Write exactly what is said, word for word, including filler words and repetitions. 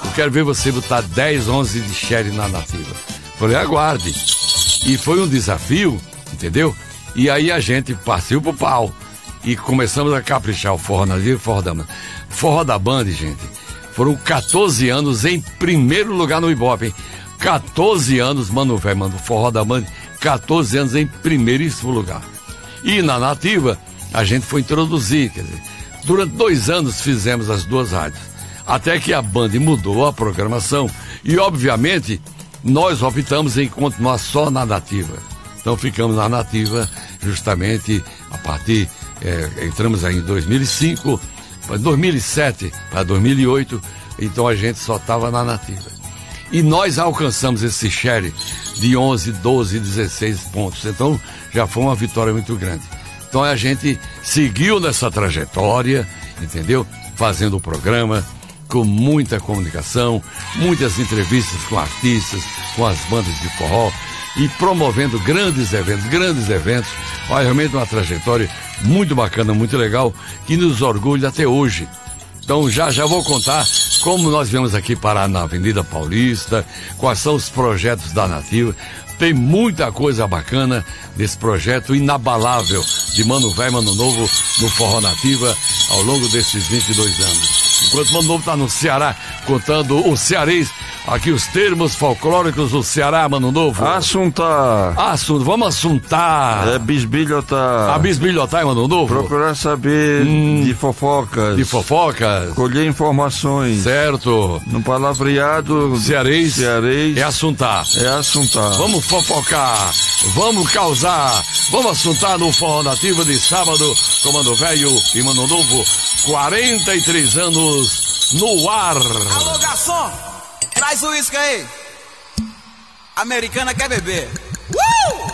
eu quero ver você botar dez, onze de Sherry na Nativa. Falei, aguarde. E foi um desafio, entendeu? E aí a gente partiu pro pau. E começamos a caprichar o forró Nativa e o forró da Band. Forró da Band, gente, foram quatorze anos em primeiro lugar no Ibope, hein? quatorze anos, mano, velho, mano, forró da Band, quatorze anos em primeiríssimo lugar. E na Nativa, a gente foi introduzir, quer dizer, durante dois anos fizemos as duas rádios. Até que a Band mudou a programação e, obviamente, nós optamos em continuar só na Nativa. Então ficamos na Nativa justamente a partir, é, entramos aí em dois mil e cinco, dois mil e sete para dois mil e oito, então a gente só estava na Nativa. E nós alcançamos esse share de onze, doze, dezesseis pontos, então já foi uma vitória muito grande. Então a gente seguiu nessa trajetória, entendeu? Fazendo o programa com muita comunicação, muitas entrevistas com artistas, com as bandas de forró e promovendo grandes eventos, grandes eventos. Olha, realmente uma trajetória muito bacana, muito legal, que nos orgulha até hoje. Então já já vou contar como nós viemos aqui parar na Avenida Paulista, quais são os projetos da Nativa. Tem muita coisa bacana nesse projeto inabalável de Mano Velho, Mano Novo no Forró Nativa ao longo desses vinte e dois anos. Enquanto Mano Novo está no Ceará contando o cearês, aqui os termos folclóricos do Ceará, Mano Novo. Assuntar. Assunto, vamos assuntar. É bisbilhotar. A bisbilhotar, Mano Novo. Procurar saber hum, de fofocas. De fofocas. Colher informações. Certo. No palavreado cearês, cearês é assuntar. É assuntar. Vamos fofocar, vamos causar, vamos assuntar no Forró Nativa de sábado com Mano Velho e Mano Novo, quarenta e três anos no ar. Alô, garçom, traz o uísque aí. Americana quer beber. Uh!